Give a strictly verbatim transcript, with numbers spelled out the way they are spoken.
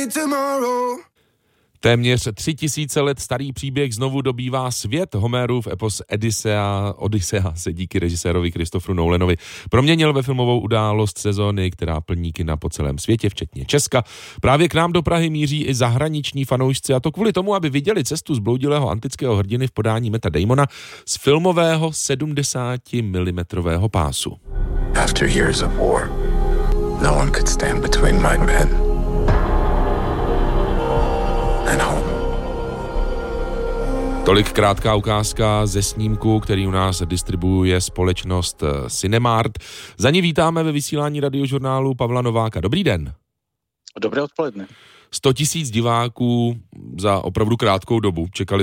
Téměř tři tisíce let starý příběh znovu dobývá svět. Homérův epos Odyssea, Odyssea se díky režisérovi Christopheru Nolanovi proměnil ve filmovou událost sezóny, která plní kina po celém světě, včetně Česka. Právě k nám do Prahy míří i zahraniční fanoušci, a to kvůli tomu, aby viděli cestu zbloudilého antického hrdiny v podání Matta Damona z filmového sedmdesátimilimetrového pásu. After years of war, no one could stand between my men and home. Tolik krátká ukázka ze snímku, který u nás distribuuje společnost Cinemart. Za ní vítáme ve vysílání radiožurnálu Pavla Nováka. Dobrý den. Dobré odpoledne. sto tisíc diváků za opravdu krátkou dobu čekali